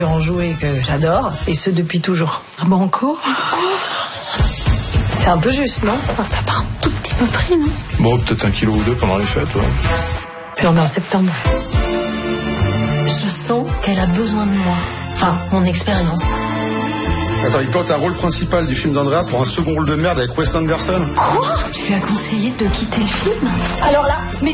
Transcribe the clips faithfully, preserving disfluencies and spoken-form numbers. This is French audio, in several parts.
En jouer que j'adore, et ce depuis toujours. Banco. C'est un peu juste, non? T'as pas un tout petit peu pris, non? Bon, peut-être un kilo ou deux pendant les fêtes, ouais. Puis on est en septembre. Je sens qu'elle a besoin de moi. Enfin, mon expérience. Attends, il porte un rôle principal du film d'Andrea pour un second rôle de merde avec Wes Anderson. Quoi? Tu lui as conseillé de quitter le film? Alors là, mais...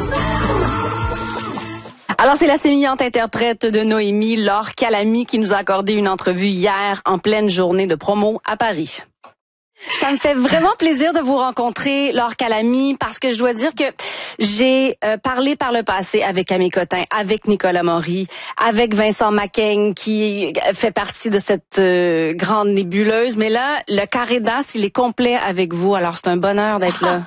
Alors, c'est la sémillante interprète de Noémie, Laure Calamy, qui nous a accordé une entrevue hier en pleine journée de promo à Paris. Ça me fait vraiment plaisir de vous rencontrer, Laure Calamy, parce que je dois dire que j'ai euh, parlé par le passé avec Camille Cotin, avec Nicolas Maury, avec Vincent Macaigne, qui fait partie de cette euh, grande nébuleuse. Mais là, le carré d'as, il est complet avec vous. Alors, c'est un bonheur d'être là.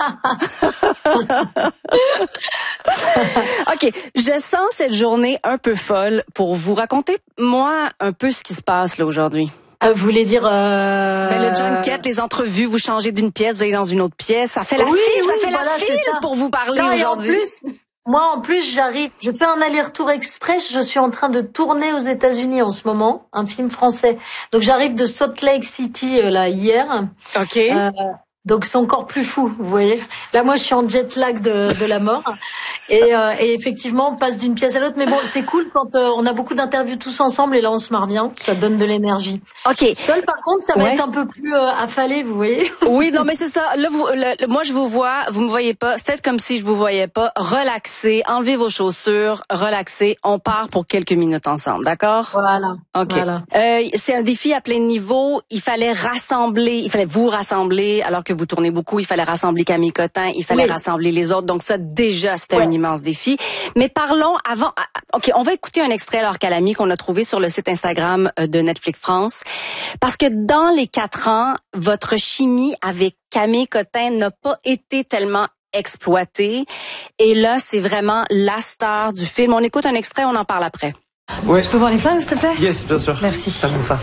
OK, je sens cette journée un peu folle pour vous. Racontez-moi un peu ce qui se passe là aujourd'hui. Euh, vous voulez dire... Euh... Ben, le junket, les entrevues, vous changez d'une pièce, vous allez dans une autre pièce. Ça fait la oui, file, oui, ça fait voilà, la file pour vous parler non, aujourd'hui. En plus, moi, en plus, j'arrive, je fais un aller-retour express. Je suis en train de tourner aux États-Unis en ce moment, un film français. Donc, j'arrive de Salt Lake City, euh, là, hier. OK. Euh, donc, c'est encore plus fou, vous voyez. Là, moi, je suis en jet lag de, de la mort. Et, euh, et effectivement, on passe d'une pièce à l'autre. Mais bon, c'est cool quand euh, on a beaucoup d'interviews tous ensemble et là, on se marre bien. Ça donne de l'énergie. OK. Seul, par contre, ça va ouais. être un peu plus euh, affalé, vous voyez. Oui, non, mais c'est ça. Là, vous, le, moi, je vous vois, vous me voyez pas. Faites comme si je vous voyais pas. Relaxez, enlevez vos chaussures, relaxez. On part pour quelques minutes ensemble, d'accord? Voilà. OK. Voilà. Euh, c'est un défi à plein niveau. Il fallait rassembler, il fallait vous rassembler, alors que vous tournez beaucoup. Il fallait rassembler Camille Cotin, il fallait oui. rassembler les autres. Donc ça, déjà, c'était ouais. un immense défi. Mais parlons avant... OK, on va écouter un extrait, Laure Calamy, qu'on a trouvé sur le site Instagram de Netflix France. Parce que dans les quatre ans, votre chimie avec Camille Cotin n'a pas été tellement exploitée. Et là, c'est vraiment la star du film. On écoute un extrait, on en parle après. Ouais. Je peux voir les flingues, s'il te plaît? Yes, bien sûr. Merci. Ça ça.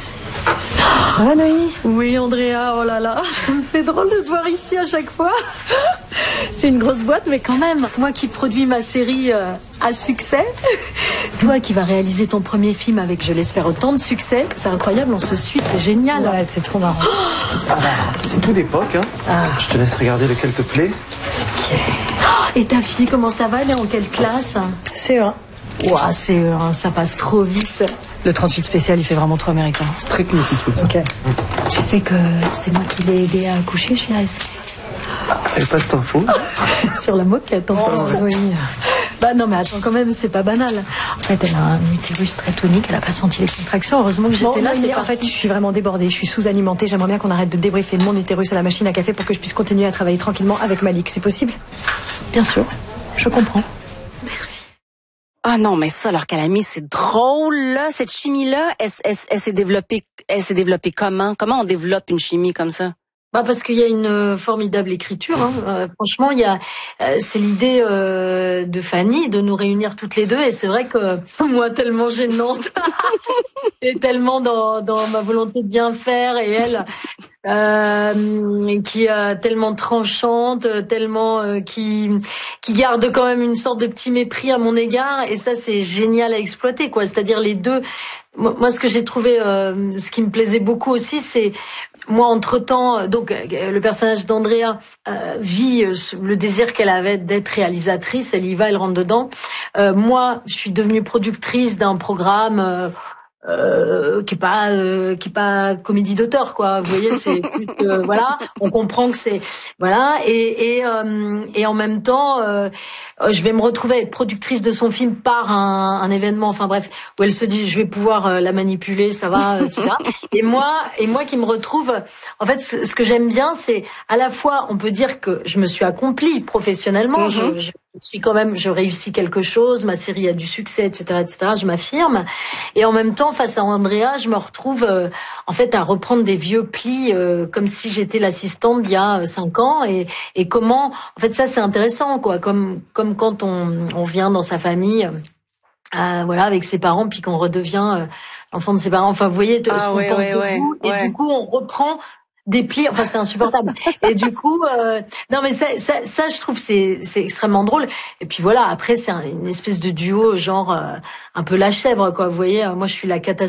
Ça va, Noémie? Oui, Andrea, oh là là, ça me fait drôle de te voir ici à chaque fois. C'est une grosse boîte, mais quand même, moi qui produis ma série euh, à succès, toi qui vas réaliser ton premier film avec, je l'espère, autant de succès, c'est incroyable, on se suit, c'est génial. Ouais, c'est trop marrant. Ah bah, c'est tout d'époque, hein. Ah. Je te laisse regarder lequel te plaît. Ok. Et ta fille, comment ça va? Elle est en quelle classe? C E un. Ouah, C E un, ça passe trop vite. Le trente-huit spécial, il fait vraiment trop américain. C'est très Clint Eastwood, ça. Ok. Tu sais que c'est moi qui l'ai aidé à accoucher chez A S. Elle passe cette info. Sur la moquette, en plus. Oh, oui. Bah non, mais attends, quand même, c'est pas banal. En fait, elle a un utérus très tonique, elle a pas senti les contractions. Heureusement que j'étais bon, là. C'est en en fait, je suis vraiment débordée, je suis sous-alimentée. J'aimerais bien qu'on arrête de débriefer mon utérus à la machine à café pour que je puisse continuer à travailler tranquillement avec Malik. C'est possible? Bien sûr, je comprends. Ah non, mais ça, Laure Calamy, c'est drôle, là. Cette chimie-là, elle, elle, elle s'est développée, elle s'est développée comment? Comment on développe une chimie comme ça? Bah parce qu'il y a une formidable écriture. Hein. Euh, franchement, il y a, euh, c'est l'idée euh, de Fanny de nous réunir toutes les deux. Et c'est vrai que moi, tellement gênante et tellement dans, dans ma volonté de bien faire, et elle. Euh, qui est tellement tranchante, tellement euh, qui qui garde quand même une sorte de petit mépris à mon égard, et ça c'est génial à exploiter, quoi. C'est-à-dire les deux. Moi, ce que j'ai trouvé, euh, ce qui me plaisait beaucoup aussi, c'est moi entre-temps, donc le personnage d'Andrea euh, vit le désir qu'elle avait d'être réalisatrice, elle y va, elle rentre dedans. Euh, moi, je suis devenue productrice d'un programme. Euh, Euh, qui est pas euh, qui est pas comédie d'auteur, quoi, vous voyez, c'est plus euh, voilà, on comprend que c'est voilà, et et euh, et en même temps euh, je vais me retrouver à être productrice de son film par un, un événement, enfin bref, où elle se dit je vais pouvoir euh, la manipuler, ça va, et cetera. Et moi et moi qui me retrouve, en fait, ce, ce que j'aime bien, c'est à la fois on peut dire que je me suis accomplie professionnellement, mm-hmm. je, je Je suis quand même, je réussis quelque chose, ma série a du succès, et cetera, et cetera. Je m'affirme, et en même temps, face à Andrea, je me retrouve euh, en fait à reprendre des vieux plis, euh, comme si j'étais l'assistante d'il y a cinq ans, et, et comment, en fait, ça c'est intéressant, quoi, comme comme quand on, on vient dans sa famille, euh, voilà, avec ses parents, puis qu'on redevient euh, l'enfant de ses parents. Enfin, vous voyez, ah, ce qu'on ouais, pense ouais, de ouais, vous, ouais. Et du coup, on reprend. Des plis, enfin c'est insupportable. Et du coup, euh, non mais ça, ça, ça, je trouve c'est c'est extrêmement drôle. Et puis voilà, après c'est un, une espèce de duo genre euh, un peu la chèvre, quoi. Vous voyez, moi je suis la catastrophe.